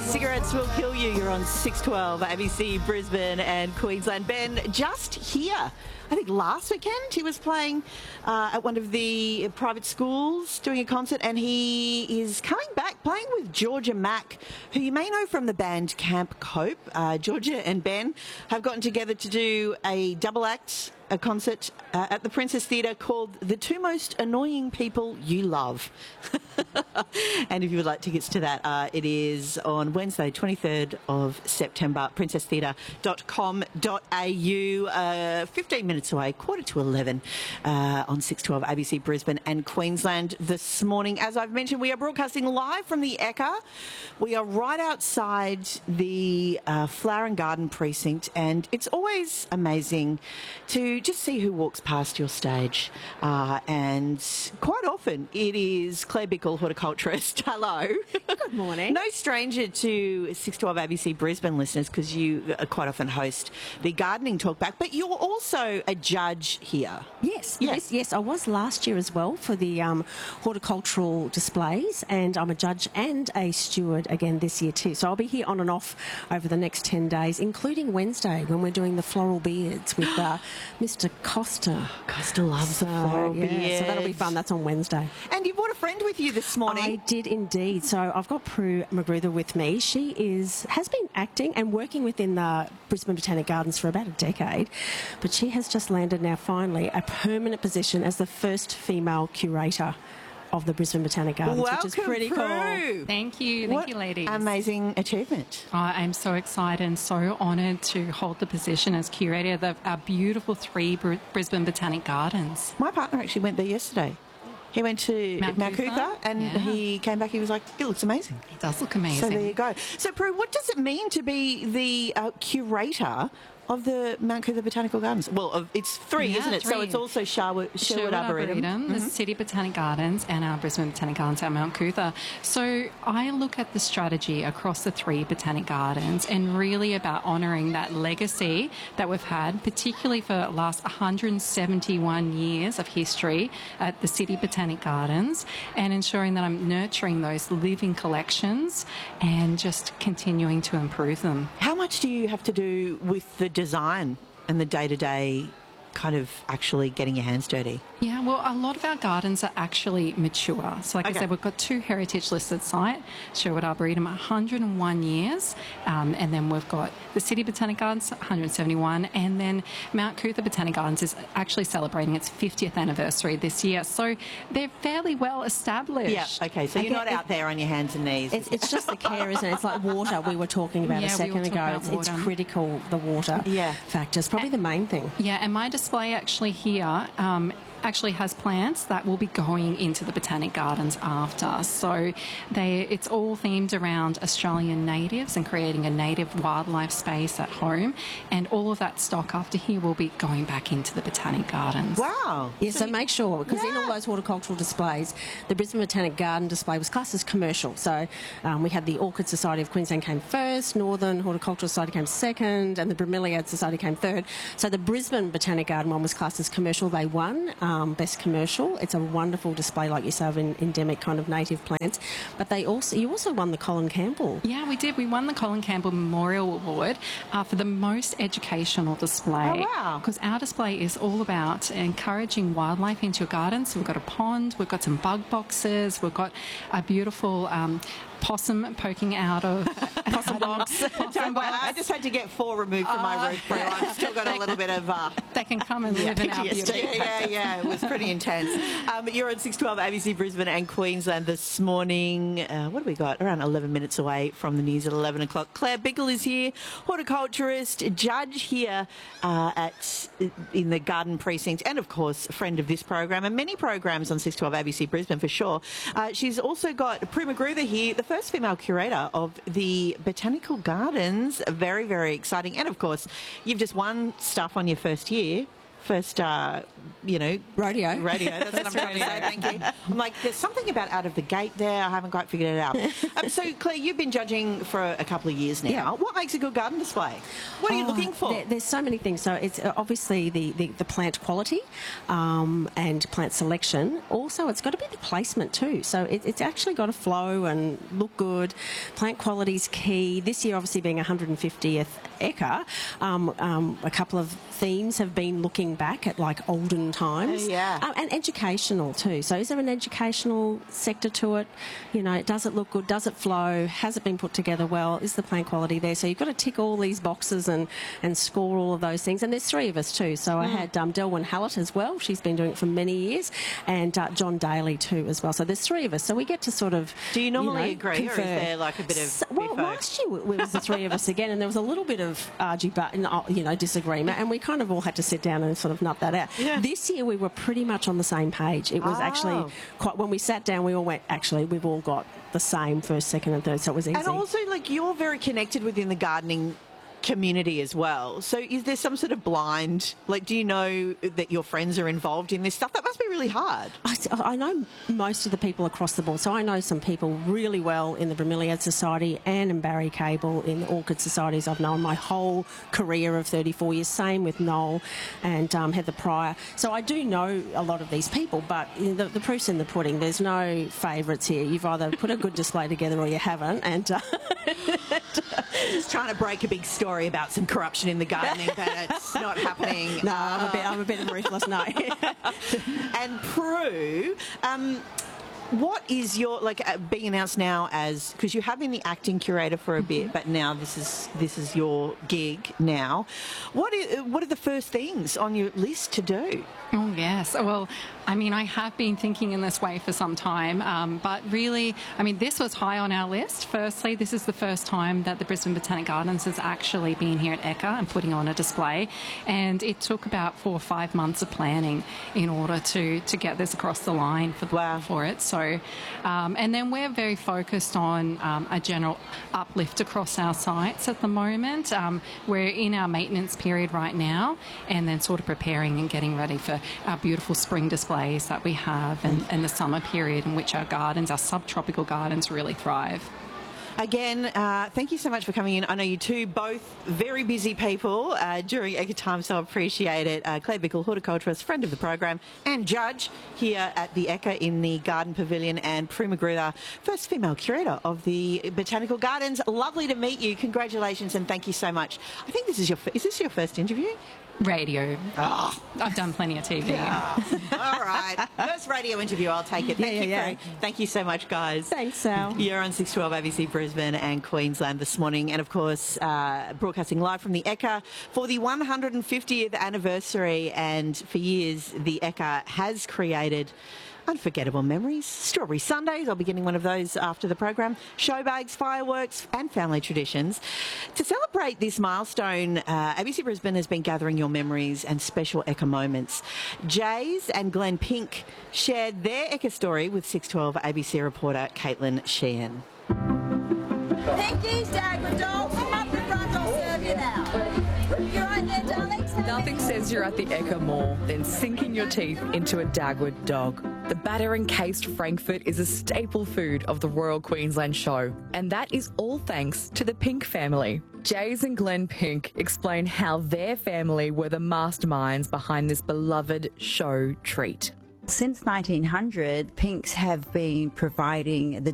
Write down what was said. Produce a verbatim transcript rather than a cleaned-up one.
Cigarettes will kill you. You're on six twelve A B C Brisbane and Queensland. Ben, just here, I think last weekend he was playing uh, at one of the private schools doing a concert, and he is coming back playing with Georgia Mack, who you may know from the band Camp Cope. Uh, Georgia and Ben have gotten together to do a double act, a concert uh, at the Princess Theatre called The Two Most Annoying People You Love. And if you would like tickets to that, uh, it is on Wednesday, twenty-third of September, princess theatre dot com dot a u, uh, fifteen minutes away, quarter to eleven, uh, on six twelve A B C Brisbane and Queensland this morning. As I've mentioned, we are broadcasting live from the Ekka. We are right outside the uh, Flower and Garden Precinct, and it's always amazing to just see who walks past your stage. Uh, and quite often it is Claire Bickle, horticulturist. Hello. Good morning. No stranger to six twelve A B C Brisbane listeners, because you quite often host the Gardening Talkback, but you're also a judge here. Yes, Yeah. yes, yes. I was last year as well for the um, horticultural displays, and I'm a judge and a steward again this year too. So I'll be here on and off over the next ten days, including Wednesday when we're doing the floral beards with uh, Mister Costa. Costa loves the floral yeah, beard. So that'll be fun. That's on Wednesday. And you brought a friend with you this morning. I did indeed. So I've got Prue Magruder with me. She is has been acting and working within the Brisbane Botanic Gardens for about a decade, but she has just landed now finally a permanent position as the first female curator of the Brisbane Botanic Gardens, Welcome, which is pretty Prue. cool. Thank you. Thank What you, ladies. amazing achievement. Oh, I'm so excited and so honoured to hold the position as curator of the, our beautiful three Br- Brisbane Botanic Gardens. My partner actually went there yesterday. He went to Mount Mount Cootha? Cootha, and Yeah. he came back. He was like, "It looks amazing." It does look amazing. So there you go. So, Prue, what does it mean to be the uh, curator of the Mount Cootha Botanical Gardens? Well, of, it's three, Yeah, isn't it? So three. it's also Sherwood, Sherwood, Sherwood Arboretum. Arboretum, the City Botanic Gardens, and our Brisbane Botanic Gardens at Mount Cootha. So I look at the strategy across the three botanic gardens and really about honouring that legacy that we've had, particularly for the last one hundred seventy-one years of history at the City Botanic Gardens, and ensuring that I'm nurturing those living collections and just continuing to improve them. How much do you have to do with the design and the day-to-day kind of actually getting your hands dirty? Yeah, well, a lot of our gardens are actually mature. So like Okay. I said, we've got two heritage listed sites, Sherwood Arboretum, one hundred and one years, um, and then we've got the City Botanic Gardens, one hundred seventy-one, and then Mount Cootha Botanic Gardens is actually celebrating its fiftieth anniversary this year. So they're fairly well established. Yeah, okay, so you're Okay, not out there on your hands and knees. It's, it's just the care, isn't it? It's like water we were talking about Yeah, a we second were ago. talking It's, about it's water. critical, the water Yeah. factor. It's probably the main thing. Yeah, and my display actually here um, actually has plants that will be going into the Botanic Gardens after. So they, it's all themed around Australian natives and creating a native wildlife space at home. And all of that stock after here will be going back into the Botanic Gardens. Wow. Yeah, so make sure, because in all Yeah. those horticultural displays, the Brisbane Botanic Garden display was classed as commercial. So um, we had the Orchid Society of Queensland came first, Northern Horticultural Society came second, and the Bromeliad Society came third. So the Brisbane Botanic Garden one was classed as commercial. They won um, Best Commercial. It's a wonderful display, like you say, of en- endemic kind of native plants. But they also, you also won the Colin Campbell. Yeah, we did. We won the Colin Campbell Memorial Award uh, for the most educational display. Oh, wow. Because our display is all about encouraging wildlife into your garden. So we've got a pond, we've got some bug boxes, we've got a beautiful um, possum poking out of possum box. Don't worry, I just had to get four removed from my roof, Prue. I've still got a little bit of... Uh, They can come and live in our P T S D. beautiful. Yeah, yeah, it was pretty intense. Um, you're on six twelve A B C Brisbane and Queensland this morning. Uh, what have we got? Around eleven minutes away from the news at eleven o'clock. Claire Bickle is here, horticulturist, judge here uh, at in the Garden Precinct, and of course, a friend of this program and many programs on six twelve A B C Brisbane for sure. Uh, she's also got Prue Magruder here, the first female curator of the Botanical Gardens. Very, very exciting. And of course, you've just won stuff on your first year first, uh, you know... Radio. Radio, that's what I'm trying to say, thank you. I'm like, there's something about out of the gate there. I haven't quite figured it out. um, so, Claire, you've been judging for a couple of years now. Yeah. What makes a good garden display? What are you Oh, looking for? There, there's so many things. So it's uh, obviously the, the, the plant quality um, and plant selection. Also, it's got to be the placement too. So it, it's actually got to flow and look good. Plant quality is key. This year, obviously, being one hundred fiftieth Eka, um, um, a couple of themes have been looking back at like olden times. Oh, yeah. Um, and educational too. So is there an educational sector to it? You know, does it look good? Does it flow? Has it been put together well? Is the plant quality there? So you've got to tick all these boxes and, and score all of those things. And there's three of us too. So I had um, Delwyn Hallett as well. She's been doing it for many years. And uh, John Daly too as well. So there's three of us. So we get to sort of... Do you normally you know, agree, confer. or is there like a bit of... So, well, biffo? last year it was the three of us again, and there was a little bit of argy but you know disagreement, and we kind of all had to sit down and sort of nut that out. Yeah. This year we were pretty much on the same page. It was Oh. actually quite, when we sat down, we all went, actually, we've all got the same first, second, and third, so it was easy. And also, like, you're very connected within the gardening community as well. So is there some sort of blind, like, do you know that your friends are involved in this stuff? That must be really hard. I, I know most of the people across the board. So I know some people really well in the Bromeliad Society and in Barry Cable in the Orchid Societies. I've known my whole career of thirty-four years. Same with Noel and um, Heather Pryor. So I do know a lot of these people, but you know, the, the proof's in the pudding. There's no favourites here. You've either put a good display together or you haven't. And uh, Just trying to break a big story about some corruption in the gardening, but it's not happening. no, I'm a bit, I'm a bit ruthless. No. And Prue, um, what is your, like, uh, being announced now as, because you have been the acting curator for a bit, but now this is this is your gig now. What is, what are the first things on your list to do? Oh, yes. Well, I mean, I have been thinking in this way for some time, um, but really, I mean, this was high on our list. Firstly, this is the first time that the Brisbane Botanic Gardens has actually been here at Eka and putting on a display, and it took about four or five months of planning in order to, to get this across the line for, Wow. for it. So, um, and then we're very focused on um, a general uplift across our sites at the moment. Um, we're in our maintenance period right now, and then sort of preparing and getting ready for our beautiful spring displays that we have, and, and the summer period in which our gardens, our subtropical gardens, really thrive. Again, uh, thank you so much for coming in. I know you two both very busy people uh, during Eka time, so I appreciate it. Uh, Claire Bickle, horticulturist, friend of the program, and judge here at the Eka in the Garden Pavilion, and Prue McGruder, first female curator of the Botanical Gardens. Lovely to meet you. Congratulations and thank you so much. I think this is your, is this your first interview? Radio. Oh. I've done plenty of T V. Yeah. All right. First radio interview, I'll take it. Thank Yeah, you, yeah, Prue. yeah. Thank you so much, guys. Thanks, Sal. You're on six twelve A B C Brisbane and Queensland this morning, and of course uh, broadcasting live from the Eka for the one hundred fiftieth anniversary. And for years the Eka has created unforgettable memories. Strawberry Sundays, I'll be getting one of those after the program. Show bags, fireworks and family traditions. To celebrate this milestone, uh, A B C Brisbane has been gathering your memories and special Eka moments. Jays and Glenn Pink shared their Eka story with six twelve A B C reporter Caitlin Sheehan. Pinkies, Dagwood dolls, come up the front, I'll serve you now. You're right there, darlings. Nothing says you're at the Eka more than sinking your teeth into a Dagwood dog. The batter-encased Frankfurt is a staple food of the Royal Queensland Show, and that is all thanks to the Pink family. Jays and Glenn Pink explain how their family were the masterminds behind this beloved show treat. Since nineteen hundred, Pinks have been providing the